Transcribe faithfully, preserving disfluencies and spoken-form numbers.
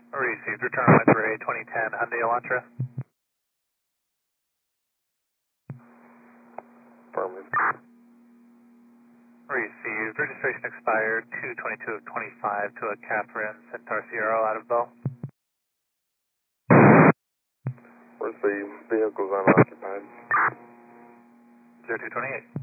Received. Return line for a twenty ten Hyundai Elantra. Affirmative. Received. Registration expired two twenty-two of twenty-five to a Catherine Centaur Sierra out of Bell. Received. Vehicles unoccupied. zero two twenty-eight.